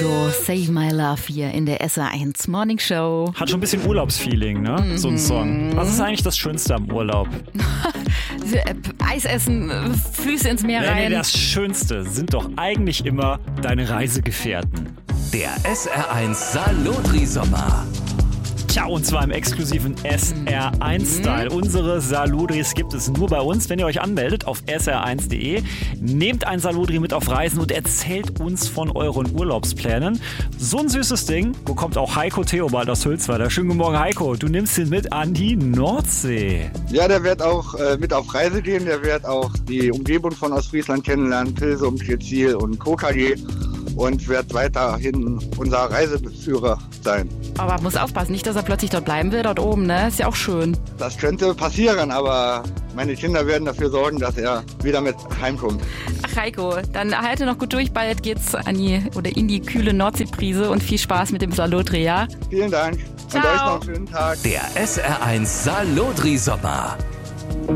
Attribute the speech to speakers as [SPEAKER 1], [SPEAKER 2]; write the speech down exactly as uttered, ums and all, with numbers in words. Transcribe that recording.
[SPEAKER 1] Heiko, Save My Love hier in der S R eins Morning Show.
[SPEAKER 2] Hat schon ein bisschen Urlaubsfeeling, ne?
[SPEAKER 1] Mhm.
[SPEAKER 2] So ein Song. Was ist eigentlich das Schönste am Urlaub?
[SPEAKER 1] Eis essen, Füße ins Meer
[SPEAKER 2] Nee,
[SPEAKER 1] rein.
[SPEAKER 2] nee, das Schönste sind doch eigentlich immer deine Reisegefährten.
[SPEAKER 3] Der S R eins Saludri-Sommer.
[SPEAKER 2] Tja, und zwar im exklusiven S R eins Style. Mhm. Unsere Saludris gibt es nur bei uns, wenn ihr euch anmeldet auf s r eins punkt de. Nehmt ein Saludri mit auf Reisen und erzählt uns von euren Urlaubsplänen. So ein süßes Ding bekommt auch Heiko Theobald aus Hülsweiler. Schönen guten Morgen, Heiko. Du nimmst ihn mit an die Nordsee.
[SPEAKER 4] Ja, der wird auch äh, mit auf Reise gehen. Der wird auch die Umgebung von Ostfriesland kennenlernen, Pilsum, Kitzil und Kokagi. Und wird weiterhin unser Reiseführer sein.
[SPEAKER 1] Aber muss aufpassen, nicht, dass er plötzlich dort bleiben will, dort oben, ne? Ist ja auch schön.
[SPEAKER 4] Das könnte passieren, aber meine Kinder werden dafür sorgen, dass er wieder mit heimkommt.
[SPEAKER 1] Ach Heiko, dann halte noch gut durch, bald geht's an die, oder in die kühle Nordseeprise und viel Spaß mit dem Saludri, ja?
[SPEAKER 4] Vielen Dank.
[SPEAKER 1] Ciao.
[SPEAKER 4] Und euch noch einen schönen Tag.
[SPEAKER 3] Der S R eins Saludri-Sommer.